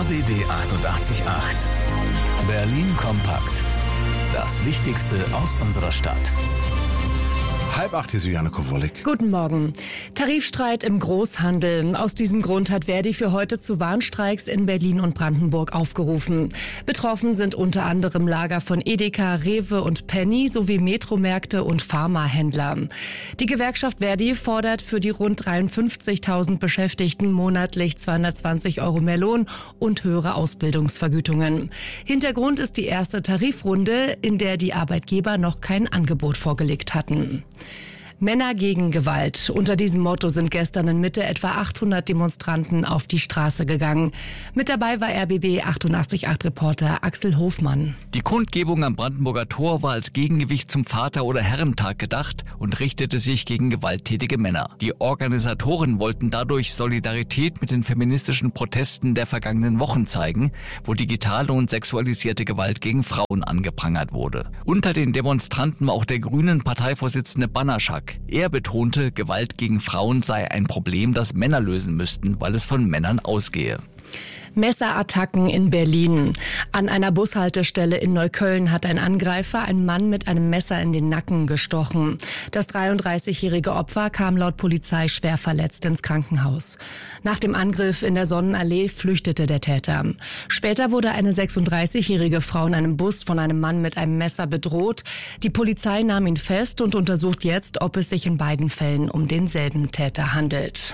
RBB 888. Berlin kompakt. Das Wichtigste aus unserer Stadt. 7:30 ist Juliane Kowalik. Guten Morgen. Tarifstreit im Großhandel. Aus diesem Grund hat Verdi für heute zu Warnstreiks in Berlin und Brandenburg aufgerufen. Betroffen sind unter anderem Lager von Edeka, Rewe und Penny sowie Metromärkte und Pharmahändler. Die Gewerkschaft Verdi fordert für die rund 53.000 Beschäftigten monatlich 220 € mehr Lohn und höhere Ausbildungsvergütungen. Hintergrund ist die erste Tarifrunde, in der die Arbeitgeber noch kein Angebot vorgelegt hatten. Männer gegen Gewalt. Unter diesem Motto sind gestern in Mitte etwa 800 Demonstranten auf die Straße gegangen. Mit dabei war RBB 888-Reporter Axel Hofmann. Die Kundgebung am Brandenburger Tor war als Gegengewicht zum Vater- oder Herrentag gedacht und richtete sich gegen gewalttätige Männer. Die Organisatoren wollten dadurch Solidarität mit den feministischen Protesten der vergangenen Wochen zeigen, wo digitale und sexualisierte Gewalt gegen Frauen angeprangert wurde. Unter den Demonstranten war auch der grünen Parteivorsitzende Banaszak. Er betonte, Gewalt gegen Frauen sei ein Problem, das Männer lösen müssten, weil es von Männern ausgehe. Messerattacken in Berlin. An einer Bushaltestelle in Neukölln hat ein Angreifer einen Mann mit einem Messer in den Nacken gestochen. Das 33-jährige Opfer kam laut Polizei schwer verletzt ins Krankenhaus. Nach dem Angriff in der Sonnenallee flüchtete der Täter. Später wurde eine 36-jährige Frau in einem Bus von einem Mann mit einem Messer bedroht. Die Polizei nahm ihn fest und untersucht jetzt, ob es sich in beiden Fällen um denselben Täter handelt.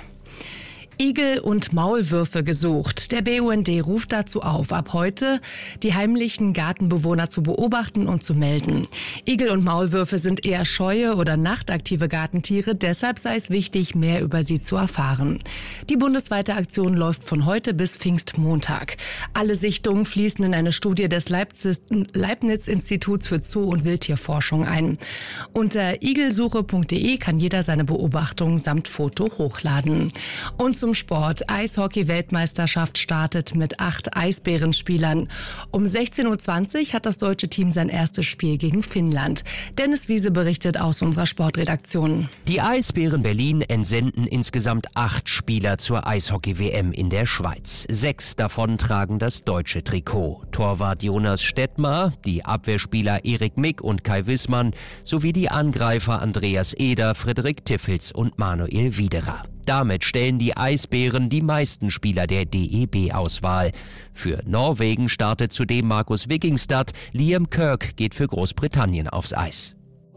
Igel und Maulwürfe gesucht. Der BUND ruft dazu auf, ab heute die heimlichen Gartenbewohner zu beobachten und zu melden. Igel und Maulwürfe sind eher scheue oder nachtaktive Gartentiere, deshalb sei es wichtig, mehr über sie zu erfahren. Die bundesweite Aktion läuft von heute bis Pfingstmontag. Alle Sichtungen fließen in eine Studie des Leibniz-Instituts für Zoo- und Wildtierforschung ein. Unter igelsuche.de kann jeder seine Beobachtung samt Foto hochladen. Und zum Sport. Eishockey-Weltmeisterschaft startet mit 8 Eisbärenspielern. Um 16:20 Uhr hat das deutsche Team sein erstes Spiel gegen Finnland. Dennis Wiese berichtet aus unserer Sportredaktion. Die Eisbären Berlin entsenden insgesamt 8 Spieler zur Eishockey-WM in der Schweiz. 6 davon tragen das deutsche Trikot. Torwart Jonas Stettmar, die Abwehrspieler Erik Mick und Kai Wissmann sowie die Angreifer Andreas Eder, Frederik Tiffels und Manuel Widerer. Damit stellen die Eisbären die meisten Spieler der DEB-Auswahl. Für Norwegen startet zudem Markus Wikingstad, Liam Kirk geht für Großbritannien aufs Eis.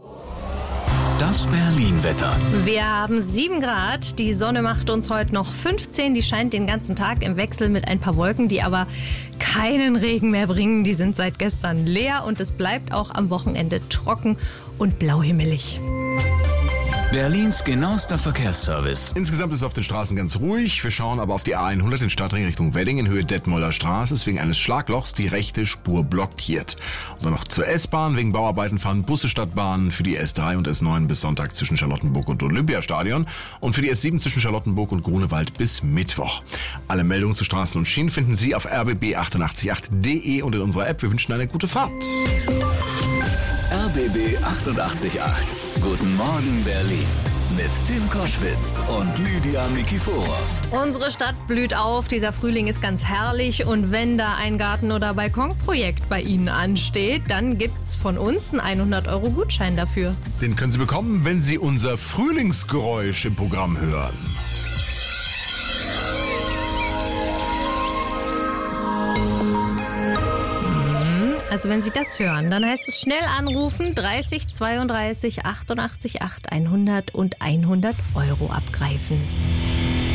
Das Berlin-Wetter. Wir haben 7 Grad, die Sonne macht uns heute noch 15, die scheint den ganzen Tag im Wechsel mit ein paar Wolken, die aber keinen Regen mehr bringen. Die sind seit gestern leer und es bleibt auch am Wochenende trocken und blauhimmelig. Berlins genauester Verkehrsservice. Insgesamt ist es auf den Straßen ganz ruhig. Wir schauen aber auf die A100 den Stadtring Richtung Wedding in Höhe Detmolder Straße. Ist wegen eines Schlaglochs die rechte Spur blockiert. Und dann noch zur S-Bahn. Wegen Bauarbeiten fahren Busse statt Bahnen für die S3 und S9 bis Sonntag zwischen Charlottenburg und Olympiastadion und für die S7 zwischen Charlottenburg und Grunewald bis Mittwoch. Alle Meldungen zu Straßen und Schienen finden Sie auf rbb888.de und in unserer App. Wir wünschen eine gute Fahrt. RBB 888. Guten Morgen Berlin. Mit Tim Koschwitz und Lydia Nikiforov. Unsere Stadt blüht auf, dieser Frühling ist ganz herrlich und wenn da ein Garten- oder Balkonprojekt bei Ihnen ansteht, dann gibt's von uns einen 100-€ dafür. Den können Sie bekommen, wenn Sie unser Frühlingsgeräusch im Programm hören. Also wenn Sie das hören, dann heißt es schnell anrufen, 30 32 88 8 100 und 100 € abgreifen.